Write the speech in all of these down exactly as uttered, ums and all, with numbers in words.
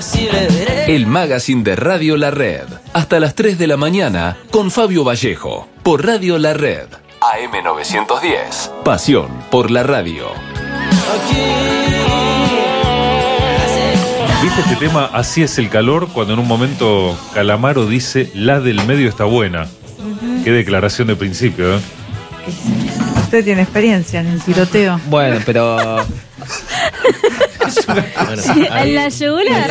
El magazine de Radio La Red. Hasta las tres de la mañana con Fabio Vallejo. Por Radio La Red. A M novecientos diez. Pasión por la radio. ¿Viste este tema? Así es el calor, cuando en un momento Calamaro dice la del medio está buena. Uh-huh. Qué declaración de principio, ¿eh? Usted tiene experiencia en el tiroteo. Bueno, pero... bueno, sí, en la yugular.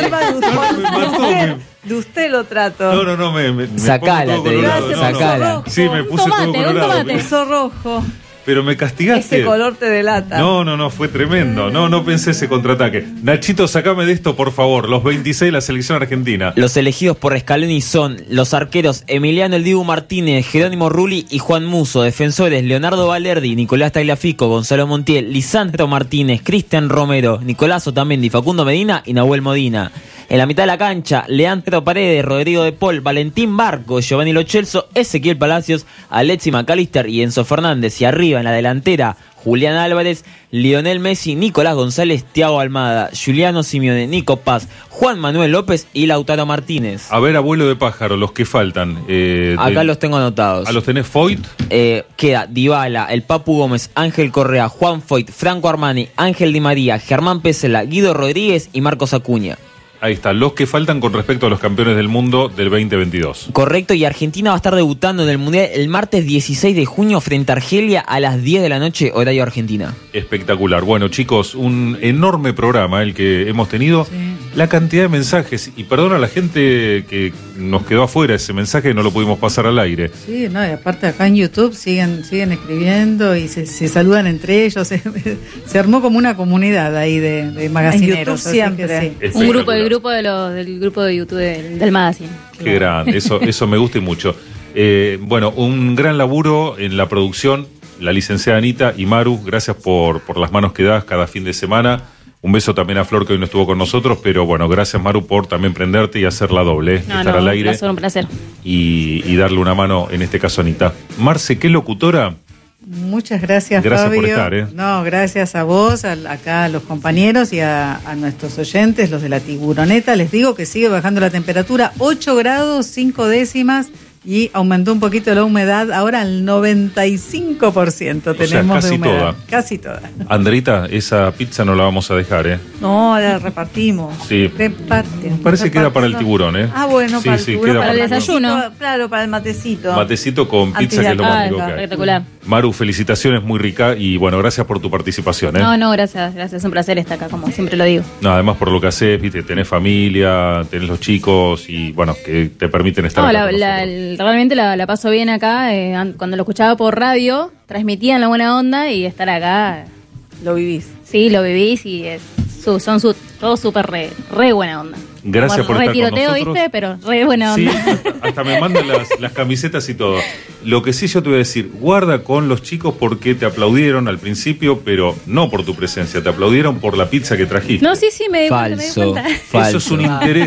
De, de usted lo trato. No, no, no, me, me Sacala, te digo, no, sacala. No. Sí, me puse tomate, todo colorado. Un tomate. Puso rojo. Pero me castigaste. Ese color te delata. No, no, no, fue tremendo. No, no pensé ese contraataque. Nachito, sacame de esto, por favor. Los veintiséis de la selección argentina. Los elegidos por Scaloni son los arqueros Emiliano El Dibu Martínez, Jerónimo Rulli y Juan Musso. Defensores Leonardo Valerdi, Nicolás Tagliafico, Gonzalo Montiel, Lisandro Martínez, Cristian Romero, Nicolás Otamendi, Facundo Medina y Nahuel Modina. En la mitad de la cancha, Leandro Paredes, Rodrigo de Paul, Valentín Barco, Giovanni Lo Celso, Ezequiel Palacios, Alexis McAllister y Enzo Fernández. Y arriba, en la delantera, Julián Álvarez, Lionel Messi, Nicolás González, Thiago Almada, Juliano Simeone, Nico Paz, Juan Manuel López y Lautaro Martínez. A ver, abuelo de pájaro, los que faltan. Eh, Acá de... los tengo anotados. ¿A los tenés Foyt? Eh, queda Dybala, el Papu Gómez, Ángel Correa, Juan Foyt, Franco Armani, Ángel Di María, Germán Pesela, Guido Rodríguez y Marcos Acuña. Ahí está, los que faltan con respecto a los campeones del mundo del veinte veintidós. Correcto, y Argentina va a estar debutando en el Mundial el martes dieciséis de junio frente a Argelia a las diez de la noche, horario Argentina. Espectacular. Bueno, chicos, un enorme programa el que hemos tenido. Sí. La cantidad de mensajes, y perdona a la gente que nos quedó afuera ese mensaje, no lo pudimos pasar al aire. Sí, no, y aparte acá en YouTube siguen, siguen escribiendo y se, se saludan entre ellos. Se, se armó como una comunidad ahí de, de magazineros. Siempre. Sí. Un grupo, el grupo de los, del grupo de YouTube del, del magazine. Qué grande, eso, eso me gusta y mucho. Eh, bueno, un gran laburo en la producción, la licenciada Anita y Maru, gracias por, por las manos que das cada fin de semana. Un beso también a Flor, que hoy no estuvo con nosotros, pero bueno, gracias Maru por también prenderte y hacer la doble, ¿eh? no, estar no, al aire. Un placer, un placer. Y, y darle una mano, en este caso a Anita. Marce, ¿qué locutora? Muchas gracias, gracias Fabio. por estar, ¿eh? No, gracias a vos, a, acá a los compañeros y a, a nuestros oyentes, los de la Tiburoneta. Les digo que sigue bajando la temperatura, ocho grados, cinco décimas, y aumentó un poquito la humedad. Ahora al noventa y cinco por ciento tenemos, o sea, casi de humedad. Toda. Casi toda. Andreita, esa pizza no la vamos a dejar, ¿eh? No, la repartimos. Sí. Repartimos. Parece que queda para el tiburón, ¿eh? Ah, bueno, sí, para sí, el tiburón, queda para el desayuno. Matecito, claro, para el matecito. Matecito con pizza, que es lo más rico que hay. Espectacular. Maru, felicitaciones, muy rica, y bueno, gracias por tu participación, ¿eh? No, no, gracias, gracias, es un placer estar acá, como siempre lo digo. No, además por lo que haces, viste, tenés familia, tenés los chicos y bueno, que te permiten estar no, acá la, la, realmente la, la paso bien acá, eh, cuando lo escuchaba por radio, transmitían la buena onda, y estar acá... Lo vivís. Sí, lo vivís y es su, son su, todos súper re, re buena onda. Gracias Como por estar con nosotros. ¿Viste? Pero re buena onda. Sí, hasta, hasta me mandan las, las camisetas y todo. Lo que sí yo te voy a decir, guarda con los chicos porque te aplaudieron al principio, pero no por tu presencia, te aplaudieron por la pizza que trajiste. No, sí, sí, me di falso, cuenta, me di cuenta. Falso. Eso es un interés.